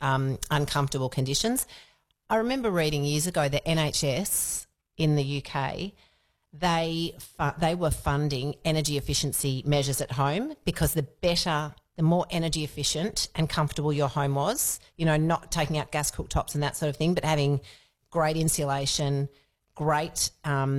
uncomfortable conditions. I remember reading years ago the NHS in the UK, they were funding energy efficiency measures at home because the more energy efficient and comfortable your home was, not taking out gas cooktops and that sort of thing, but having great insulation, great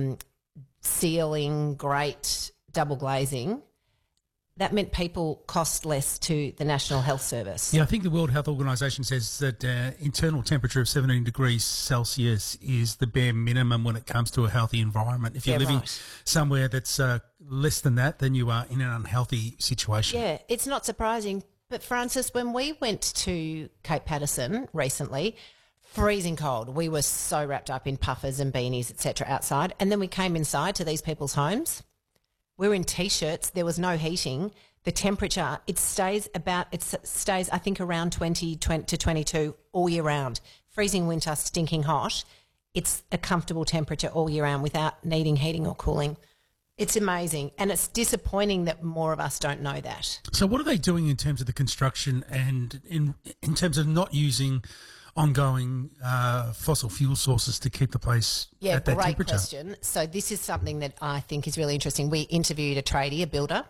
ceiling, great double glazing, that meant people cost less to the National Health Service. Yeah, I think the World Health Organization says that internal temperature of 17 degrees Celsius is the bare minimum when it comes to a healthy environment. If you're living somewhere that's less than that, then you are in an unhealthy situation. Yeah, it's not surprising. But, Francis, when we went to Cape Patterson recently, freezing cold. We were so wrapped up in puffers and beanies, etc., outside. And then we came inside to these people's homes. We were in T-shirts. There was no heating. The temperature, it stays, I think, around 20 to 22 all year round. Freezing winter, stinking hot. It's a comfortable temperature all year round without needing heating or cooling. It's amazing. And it's disappointing that more of us don't know that. So what are they doing in terms of the construction and in terms of not using ongoing fossil fuel sources to keep the place at that temperature? Yeah, great question. So this is something that I think is really interesting. We interviewed a tradie, a builder,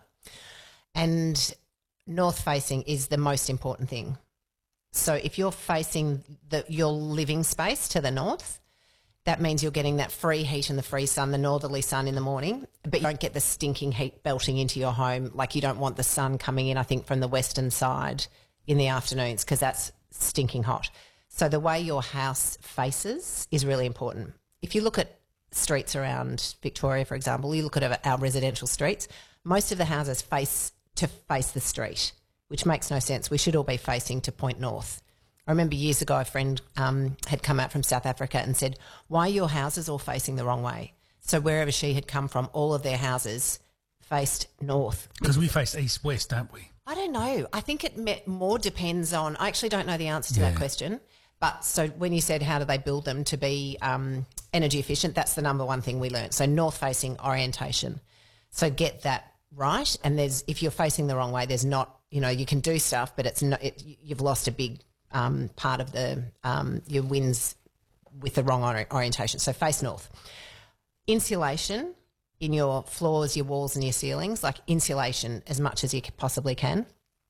and north facing is the most important thing. So if you're facing your living space to the north, that means you're getting that free heat and the free sun, the northerly sun in the morning, but you don't get the stinking heat belting into your home. Like, you don't want the sun coming in, I think, from the western side in the afternoons, because that's stinking hot. So the way your house faces is really important. If you look at streets around Victoria, for example, you look at our residential streets, most of the houses face the street, which makes no sense. We should all be facing to point north. I remember years ago a friend had come out from South Africa and said, why are your houses all facing the wrong way? So wherever she had come from, all of their houses faced north. Because we face east-west, don't we? I don't know. I think it more depends on – I actually don't know the answer to that question. But so when you said how do they build them to be energy efficient, that's the number one thing we learned. So north-facing orientation. So get that right. And if you're facing the wrong way, there's not – you can do stuff, but you've lost a big – part of your winds with the wrong orientation. So face north. Insulation in your floors, your walls and your ceilings, like insulation as much as you possibly can.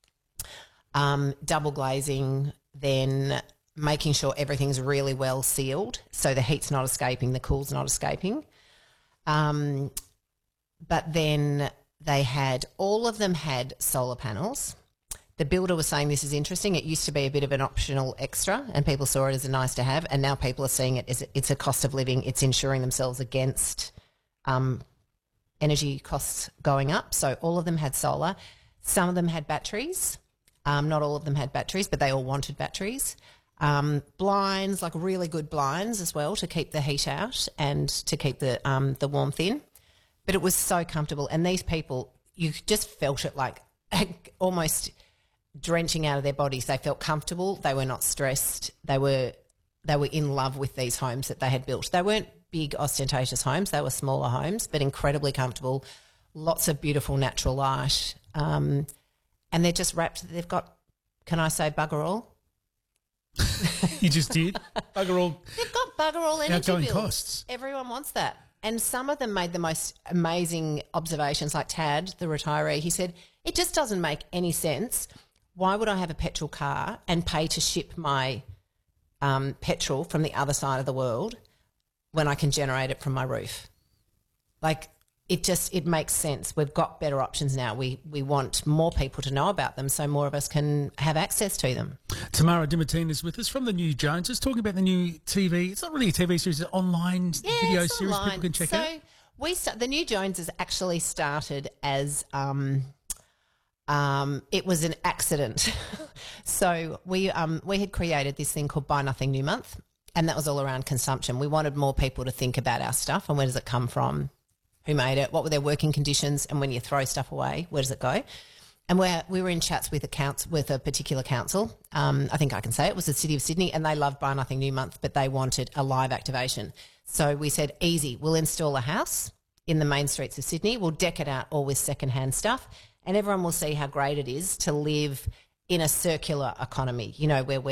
Double glazing, then making sure everything's really well sealed so the heat's not escaping, the cool's not escaping. But then all of them had solar panels. The builder was saying this is interesting. It used to be a bit of an optional extra and people saw it as a nice to have, and now people are seeing it as it's a cost of living. It's insuring themselves against energy costs going up. So all of them had solar. Some of them had batteries. Not all of them had batteries, but they all wanted batteries. Blinds, like really good blinds as well, to keep the heat out and to keep the warmth in. But it was so comfortable. And these people, you just felt it like almost drenching out of their bodies. They felt comfortable. They were not stressed. They were in love with these homes that they had built. They weren't big, ostentatious homes. They were smaller homes, but incredibly comfortable. Lots of beautiful natural light. And they're just wrapped. They've got, can I say bugger all? You just did? Bugger all. They've got bugger all energy outgoing bills. Costs. Everyone wants that. And some of them made the most amazing observations, like Tad, the retiree. He said, it just doesn't make any sense. Why would I have a petrol car and pay to ship my petrol from the other side of the world when I can generate it from my roof? Like, it makes sense. We've got better options now. We want more people to know about them so more of us can have access to them. Tamara Dimartine is with us from the New Joneses, talking about the new TV. It's not really a TV series, it's an online video series online. People can check out. The New Joneses actually started as it was an accident. So we had created this thing called Buy Nothing New Month, and that was all around consumption. We wanted more people to think about our stuff and where does it come from, who made it, what were their working conditions, and when you throw stuff away, where does it go? And we were in chats with a particular council. I think I can say it was the City of Sydney, and they loved Buy Nothing New Month, but they wanted a live activation. So we said, easy, we'll install a house in the main streets of Sydney. We'll deck it out all with secondhand stuff, and everyone will see how great it is to live in a circular economy, where